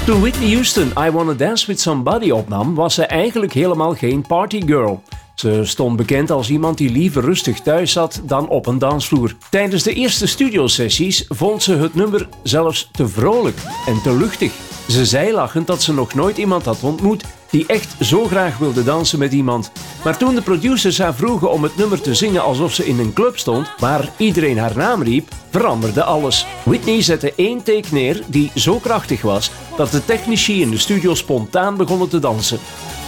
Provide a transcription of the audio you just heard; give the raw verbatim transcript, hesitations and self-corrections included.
Toen Whitney Houston I Wanna Dance With Somebody opnam, was ze eigenlijk helemaal geen partygirl. Ze stond bekend als iemand die liever rustig thuis zat dan op een dansvloer. Tijdens de eerste studiosessies vond ze het nummer zelfs te vrolijk en te luchtig. Ze zei lachend dat ze nog nooit iemand had ontmoet die echt zo graag wilde dansen met iemand. Maar toen de producers haar vroegen om het nummer te zingen alsof ze in een club stond, waar iedereen haar naam riep, veranderde alles. Whitney zette één take neer die zo krachtig was dat de technici in de studio spontaan begonnen te dansen.